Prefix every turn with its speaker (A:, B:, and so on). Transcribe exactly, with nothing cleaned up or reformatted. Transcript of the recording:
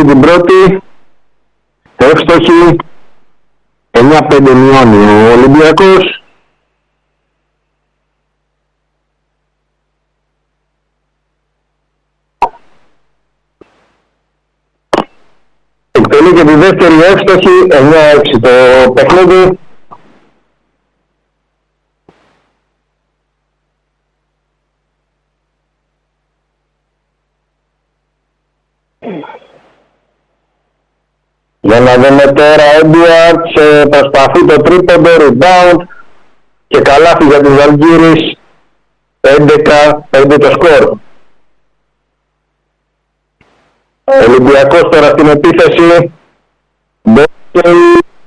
A: παίρνει την πρώτη. Εύστοχη. εννιά πέντε μειώνει ο Ολυμπιακός. Εκτελεί και τη δεύτερη εύστοχη. εννιά έξι το παιχνίδι. Για να δούμε τώρα, Έντουαρτς προσπαθεί το τρίποντο, rebound και καλάθι για τους Ζαλγκίρις. έντεκα πέντε το σκορ. Ο Ολυμπιακός τώρα στην επίθεση. Μπόκελ,